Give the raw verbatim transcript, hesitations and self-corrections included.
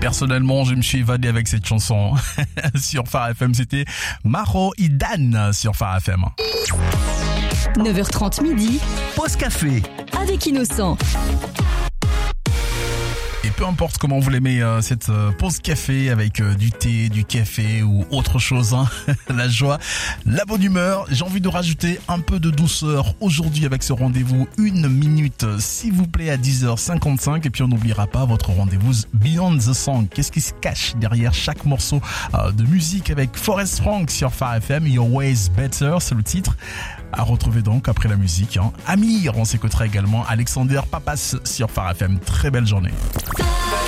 Personnellement, je me suis évadé avec cette chanson sur Phare F M. C'était Maro Idan sur Phare F M. neuf heures trente midi, Pause café. avec Innocent. Et peu importe comment vous l'aimez, euh, cette euh, pause café avec euh, du thé, du café ou autre chose, hein. La joie, la bonne humeur. J'ai envie de rajouter un peu de douceur aujourd'hui avec ce rendez-vous une minute, s'il vous plaît, à dix heures cinquante-cinq. Et puis on n'oubliera pas votre rendez-vous Beyond the Song. Qu'est-ce qui se cache derrière chaque morceau euh, de musique avec Forest Frank sur Phare F M. Your Ways Better, c'est le titre. À retrouver donc après la musique, hein. Amir, on s'écoutera également Alexander Papas sur Phare F M. Très belle journée.